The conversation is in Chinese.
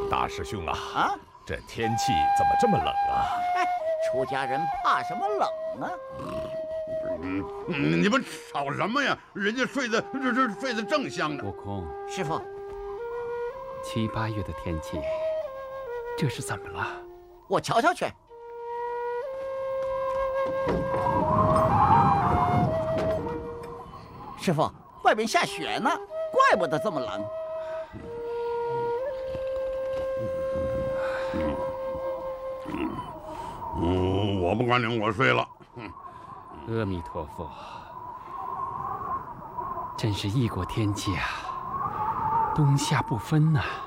大师兄啊， 啊， 这天气怎么这么冷啊？ 出家人怕什么冷啊？ 你们吵什么呀？人家睡得正香呢。 悟空， 师傅， 7、8月的天气，这是怎么了？ 我瞧瞧去。师傅，外边下雪呢，怪不得这么冷。 我不管你，我睡了。 阿弥陀佛，真是异国天气啊，冬夏不分呐。